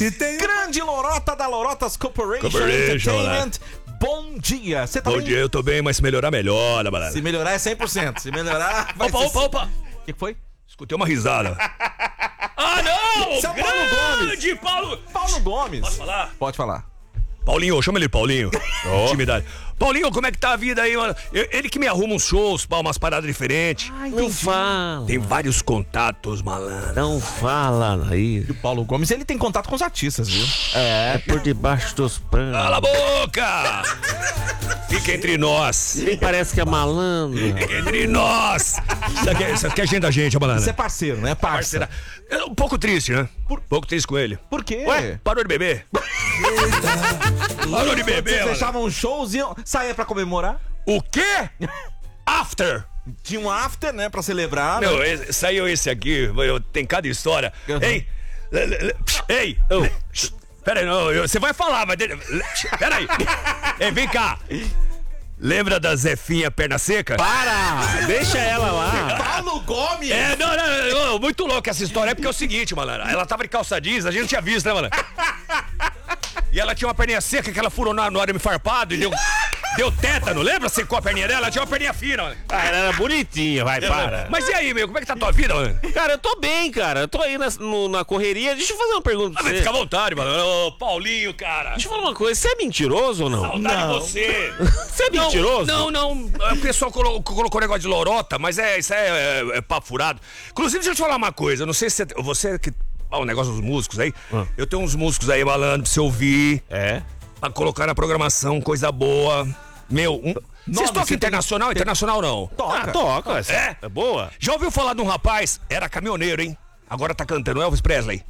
Grande Lorota da Lorotas Corporation Entertainment. Bom dia. Você tá Bom bem? dia, eu tô bem, mas se melhorar, melhora, balada. Se melhorar é 100%. Se melhorar... vai ser... Opa. O que foi? Escutei uma risada. Ah, não! Seu Paulo Gomes. Paulo Gomes. Posso falar? Pode falar. Paulinho, chama ele de Paulinho. Intimidade. Paulinho, como é que tá a vida aí, mano? Ele que me arruma uns shows, umas paradas diferentes. Não fala. Tem vários contatos, malandro. Não fala aí. E o Paulo Gomes, ele tem contato com os artistas, viu? É por debaixo dos panos. Cala a boca! Fica entre nós. Nem parece que é malandro. Fica entre nós. Você quer gente da gente, malandro? Você é parceiro, né? Parceira. É um pouco triste, né? Um pouco triste com ele. Por quê? Ué, parou de beber. Parou de beber, Vocês mano. fechavam shows e saía pra comemorar? O quê? After. Tinha um after, né? Pra celebrar. Meu, né? saiu esse aqui, tem cada história. Uhum. Ei! Pera aí, não, você vai falar, mas... Pera aí. Ei, vem cá. Lembra da Zefinha Perna Seca? Para! Deixa ela lá. Paulo Gomes! Não, muito louco essa história, é porque é o seguinte, malandro. Ela tava de calça jeans, a gente não tinha visto, né, malandro? E ela tinha uma perninha seca que ela furou no arame farpado e deu tétano, lembra? Secou a perninha dela? Ela tinha uma perninha fina, mano. Ah, ela era bonitinha, vai, para. Mas e aí, meu, como é que tá a tua vida, mano? Cara, eu tô bem, cara. Eu tô aí na correria. Deixa eu fazer uma pergunta pra Mas você. fica à vontade, mano. Ô, Paulinho, cara. Deixa eu falar uma coisa. Você é mentiroso ou não? Saudade de você. Você é mentiroso? Não. O pessoal colocou negócio de lorota, mas isso é papo furado. Inclusive, deixa eu te falar uma coisa. Eu não sei se você que... o negócio dos músicos aí. Eu tenho uns músicos aí, malandro, pra você ouvir. É? Pra colocar na programação, coisa boa. Meu, vocês tocam internacional? Internacional não? Toca. Toca. É? É boa? Já ouviu falar de um rapaz? Era caminhoneiro, hein? Agora tá cantando Elvis Presley.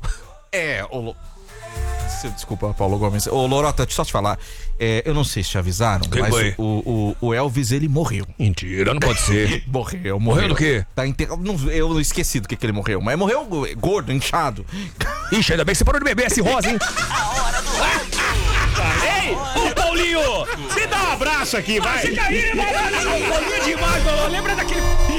Desculpa, Paulo Gomes. Ô, Lorota, deixa eu só te falar. Eu não sei se te avisaram, Que mas foi? o Elvis, ele morreu. Mentira, não pode ser. Morreu do quê? Tá eu esqueci do que ele morreu, mas morreu gordo, inchado. Ixi, ainda bem que você parou de beber esse rosa, hein? Ei! Ô, Paulinho! Me dá um abraço aqui, vai! Fica aí, malandro! Paulinho demais, mano. Lembra daquele